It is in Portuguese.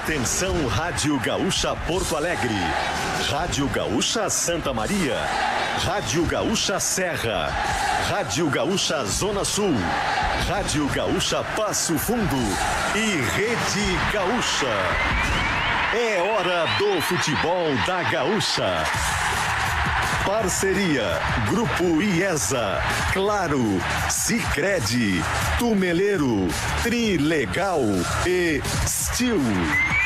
Atenção, Rádio Gaúcha Porto Alegre, Rádio Gaúcha Santa Maria, Rádio Gaúcha Serra, Rádio Gaúcha Zona Sul, Rádio Gaúcha Passo Fundo e Rede Gaúcha. É hora do futebol da Gaúcha. Parceria Grupo IESA, Claro, Sicredi, Tumeleiro, Trilegal e Steel.